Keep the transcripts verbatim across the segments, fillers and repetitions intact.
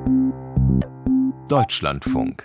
Deutschlandfunk.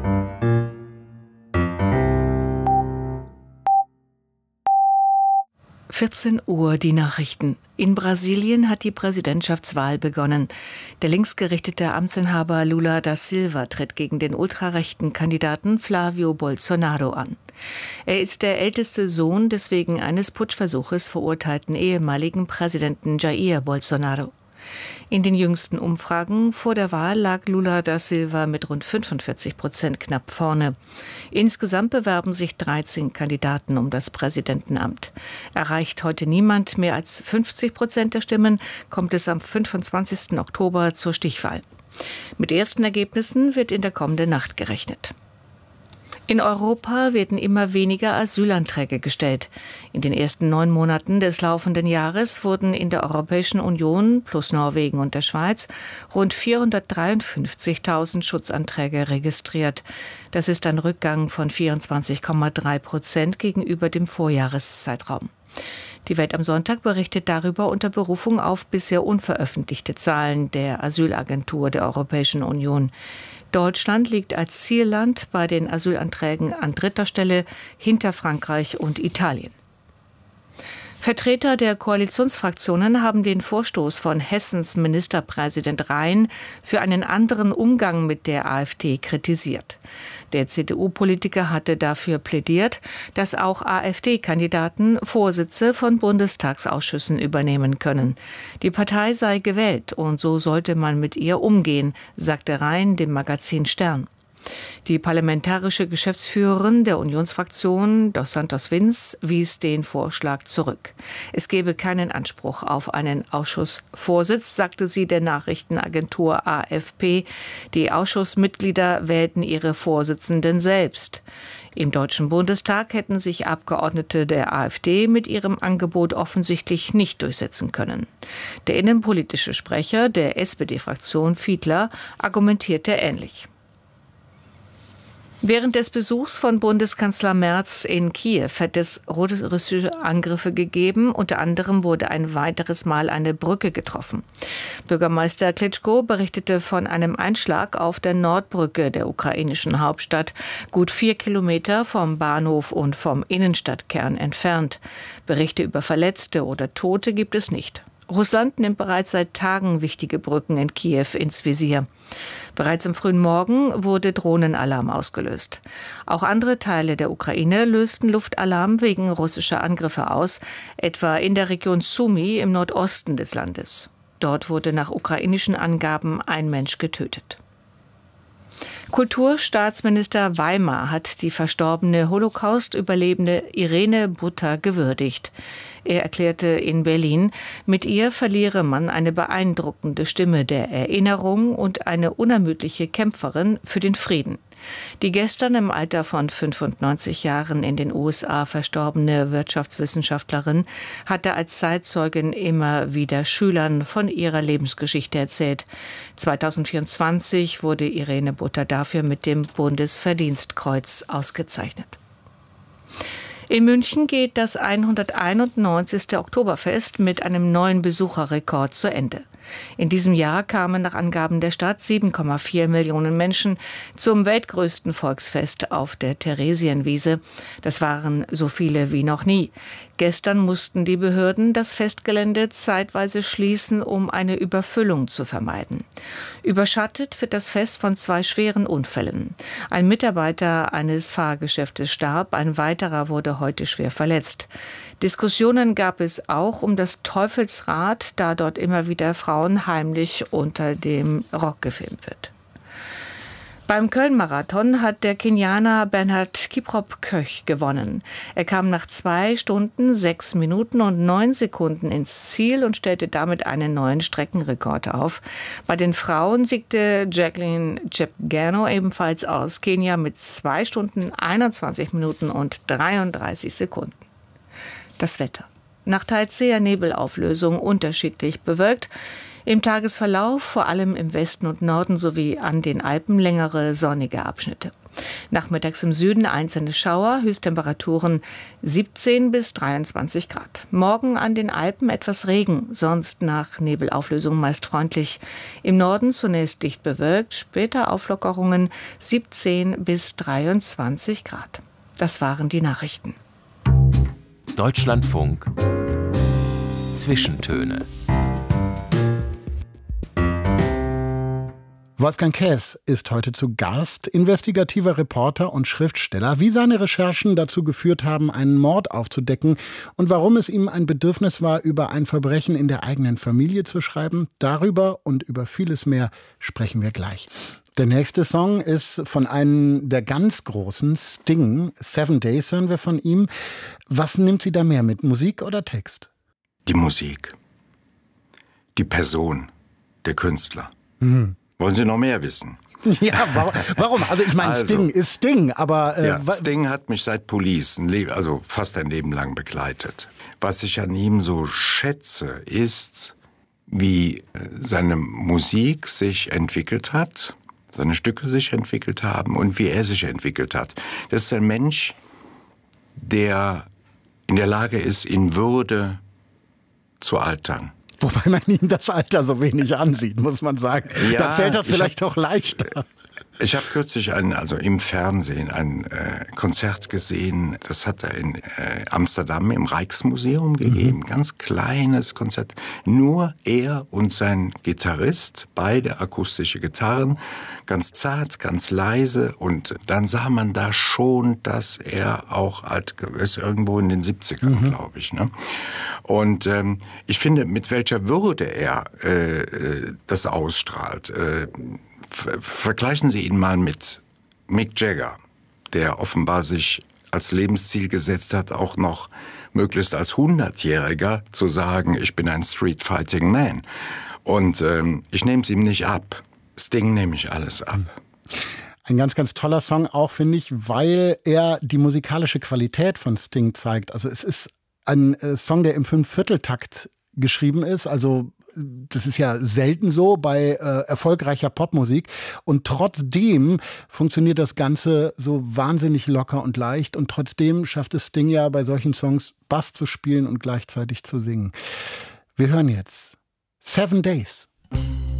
vierzehn Uhr, die Nachrichten. In Brasilien hat die Präsidentschaftswahl begonnen. Der linksgerichtete Amtsinhaber Lula da Silva tritt gegen den ultrarechten Kandidaten Flávio Bolsonaro an. Er ist der älteste Sohn des wegen eines Putschversuches verurteilten ehemaligen Präsidenten Jair Bolsonaro. In den jüngsten Umfragen vor der Wahl lag Lula da Silva mit rund fünfundvierzig Prozent knapp vorne. Insgesamt bewerben sich dreizehn Kandidaten um das Präsidentenamt. Erreicht heute niemand mehr als fünfzig Prozent der Stimmen, kommt es am fünfundzwanzigsten Oktober zur Stichwahl. Mit ersten Ergebnissen wird in der kommenden Nacht gerechnet. In Europa werden immer weniger Asylanträge gestellt. In den ersten neun Monaten des laufenden Jahres wurden in der Europäischen Union plus Norwegen und der Schweiz rund vierhundertdreiundfünfzigtausend Schutzanträge registriert. Das ist ein Rückgang von vierundzwanzig Komma drei Prozent gegenüber dem Vorjahreszeitraum. Die Welt am Sonntag berichtet darüber unter Berufung auf bisher unveröffentlichte Zahlen der Asylagentur der Europäischen Union. Deutschland liegt als Zielland bei den Asylanträgen an dritter Stelle hinter Frankreich und Italien. Vertreter der Koalitionsfraktionen haben den Vorstoß von Hessens Ministerpräsident Rhein für einen anderen Umgang mit der AfD kritisiert. Der C D U-Politiker hatte dafür plädiert, dass auch AfD-Kandidaten Vorsitze von Bundestagsausschüssen übernehmen können. Die Partei sei gewählt und so sollte man mit ihr umgehen, sagte Rhein dem Magazin Stern. Die parlamentarische Geschäftsführerin der Unionsfraktion, Dos Santos Vins, wies den Vorschlag zurück. Es gebe keinen Anspruch auf einen Ausschussvorsitz, sagte sie der Nachrichtenagentur A F P. Die Ausschussmitglieder wählten ihre Vorsitzenden selbst. Im Deutschen Bundestag hätten sich Abgeordnete der AfD mit ihrem Angebot offensichtlich nicht durchsetzen können. Der innenpolitische Sprecher der S P D-Fraktion, Fiedler, argumentierte ähnlich. Während des Besuchs von Bundeskanzler Merz in Kiew hat es russische Angriffe gegeben. Unter anderem wurde ein weiteres Mal eine Brücke getroffen. Bürgermeister Klitschko berichtete von einem Einschlag auf der Nordbrücke der ukrainischen Hauptstadt, gut vier Kilometer vom Bahnhof und vom Innenstadtkern entfernt. Berichte über Verletzte oder Tote gibt es nicht. Russland nimmt bereits seit Tagen wichtige Brücken in Kiew ins Visier. Bereits am frühen Morgen wurde Drohnenalarm ausgelöst. Auch andere Teile der Ukraine lösten Luftalarm wegen russischer Angriffe aus, etwa in der Region Sumy im Nordosten des Landes. Dort wurde nach ukrainischen Angaben ein Mensch getötet. Kulturstaatsminister Weimar hat die verstorbene Holocaust-Überlebende Irene Butter gewürdigt. Er erklärte in Berlin, mit ihr verliere man eine beeindruckende Stimme der Erinnerung und eine unermüdliche Kämpferin für den Frieden. Die gestern im Alter von fünfundneunzig Jahren in den U S A verstorbene Wirtschaftswissenschaftlerin hatte als Zeitzeugin immer wieder Schülern von ihrer Lebensgeschichte erzählt. zweitausendvierundzwanzig wurde Irene Butter dafür mit dem Bundesverdienstkreuz ausgezeichnet. In München geht das hunderteinundneunzigste Oktoberfest mit einem neuen Besucherrekord zu Ende. In diesem Jahr kamen nach Angaben der Stadt sieben Komma vier Millionen Menschen zum weltgrößten Volksfest auf der Theresienwiese. Das waren so viele wie noch nie. Gestern mussten die Behörden das Festgelände zeitweise schließen, um eine Überfüllung zu vermeiden. Überschattet wird das Fest von zwei schweren Unfällen. Ein Mitarbeiter eines Fahrgeschäftes starb, ein weiterer wurde heute schwer verletzt. Diskussionen gab es auch um das Teufelsrad, da dort immer wieder Frauen heimlich unter dem Rock gefilmt wird. Beim Köln-Marathon hat der Kenianer Bernhard Kiprop-Köch gewonnen. Er kam nach zwei Stunden, sechs Minuten und neun Sekunden ins Ziel und stellte damit einen neuen Streckenrekord auf. Bei den Frauen siegte Jacqueline Chepgano ebenfalls aus Kenia mit zwei Stunden, einundzwanzig Minuten und dreiunddreißig Sekunden. Das Wetter. Nach teils zäher Nebelauflösung unterschiedlich bewölkt. Im Tagesverlauf vor allem im Westen und Norden sowie an den Alpen längere sonnige Abschnitte. Nachmittags im Süden einzelne Schauer, Höchsttemperaturen siebzehn bis dreiundzwanzig Grad. Morgen an den Alpen etwas Regen, sonst nach Nebelauflösung meist freundlich. Im Norden zunächst dicht bewölkt, später Auflockerungen siebzehn bis dreiundzwanzig Grad. Das waren die Nachrichten. Deutschlandfunk Zwischentöne. Wolfgang Käs ist heute zu Gast, investigativer Reporter und Schriftsteller. Wie seine Recherchen dazu geführt haben, einen Mord aufzudecken und warum es ihm ein Bedürfnis war, über ein Verbrechen in der eigenen Familie zu schreiben, darüber und über vieles mehr sprechen wir gleich. Der nächste Song ist von einem der ganz großen, Sting. Seven Days hören wir von ihm. Was nimmt Sie da mehr mit, Musik oder Text? Die Musik. Die Person, der Künstler. Mhm. Wollen Sie noch mehr wissen? Ja, warum? Also ich meine, also, Sting ist Sting, aber... Äh, ja, Sting hat mich seit Police, ein Leben, also fast ein Leben lang begleitet. Was ich an ihm so schätze, ist, wie seine Musik sich entwickelt hat, seine Stücke sich entwickelt haben und wie er sich entwickelt hat. Das ist ein Mensch, der in der Lage ist, in Würde zu altern. Wobei man ihm das Alter so wenig ansieht, muss man sagen. Ja, dann fällt das vielleicht auch leichter. Ich habe kürzlich ein, also im Fernsehen ein äh, Konzert gesehen, das hat er in äh, Amsterdam im Rijksmuseum gegeben. Mhm. Ganz kleines Konzert. Nur er und sein Gitarrist, beide akustische Gitarren, ganz zart, ganz leise. Und dann sah man da schon, dass er auch alt ist, irgendwo in den siebzigern, mhm. glaube ich. Ne? Und ähm, ich finde, mit welcher Würde er äh, das ausstrahlt. Äh, Vergleichen Sie ihn mal mit Mick Jagger, der offenbar sich als Lebensziel gesetzt hat, auch noch möglichst als hundertjähriger zu sagen, ich bin ein Street-Fighting-Man. Und ähm, ich nehme es ihm nicht ab. Sting nehme ich alles ab. Ein ganz, ganz toller Song auch, finde ich, weil er die musikalische Qualität von Sting zeigt. Also es ist ein äh, Song, der im Fünfvierteltakt geschrieben ist, also das ist ja selten so bei äh, erfolgreicher Popmusik. Und trotzdem funktioniert das Ganze so wahnsinnig locker und leicht. Und trotzdem schafft es Sting ja bei solchen Songs Bass zu spielen und gleichzeitig zu singen. Wir hören jetzt Seven Days.